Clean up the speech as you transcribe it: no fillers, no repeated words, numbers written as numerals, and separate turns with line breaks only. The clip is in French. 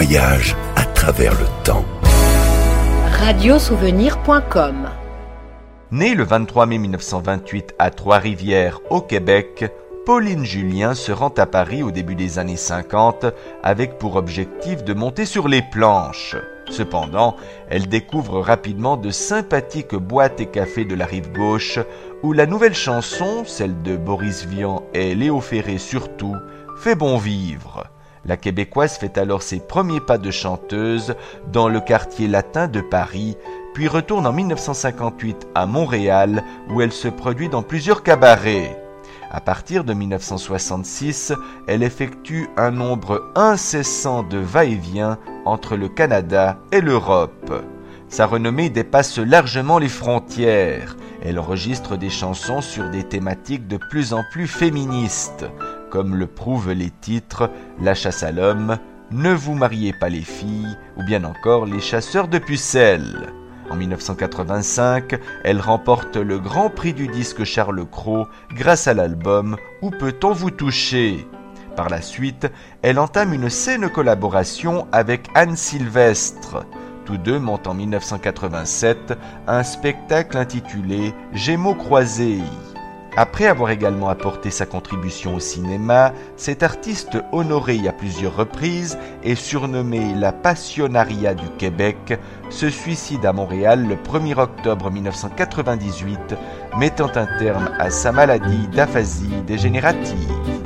voyage à travers le temps.
Radiosouvenir.com.
Née le 23 mai 1928 à Trois-Rivières, au Québec, Pauline Julien se rend à Paris au début des années 50 avec pour objectif de monter sur les planches. Cependant, elle découvre rapidement de sympathiques boîtes et cafés de la rive gauche où la nouvelle chanson, celle de Boris Vian et Léo Ferré surtout, fait bon vivre. La Québécoise fait alors ses premiers pas de chanteuse dans le quartier latin de Paris, puis retourne en 1958 à Montréal où elle se produit dans plusieurs cabarets. À partir de 1966, elle effectue un nombre incessant de va-et-vient entre le Canada et l'Europe. Sa renommée dépasse largement les frontières. Elle enregistre des chansons sur des thématiques de plus en plus féministes, comme le prouvent les titres « La chasse à l'homme »,« Ne vous mariez pas les filles » ou bien encore « Les chasseurs de pucelles ». En 1985, elle remporte le Grand Prix du disque Charles Cros grâce à l'album « Où peut-on vous toucher ?» Par la suite, elle entame une saine collaboration avec Anne Sylvestre. Tous deux montent en 1987 un spectacle intitulé « Gémeaux croisés ». Après avoir également apporté sa contribution au cinéma, cette artiste honorée à plusieurs reprises et surnommée la Passionaria du Québec se suicide à Montréal le 1er octobre 1998, mettant un terme à sa maladie d'aphasie dégénérative.